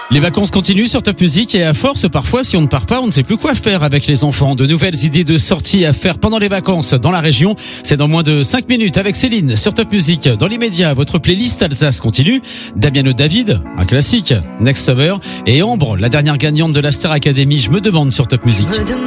Les vacances continuent sur Top Music et à force, parfois, si on ne part pas, on ne sait plus quoi faire avec les enfants. De nouvelles idées de sorties à faire pendant les vacances dans la région. C'est dans moins de 5 minutes avec Céline sur Top Music. Dans l'immédiat, votre playlist Alsace continue. Damiano David, un classique. Next Summer. Et Ambre, la dernière gagnante de la Star Academy. Je me demande sur Top Music.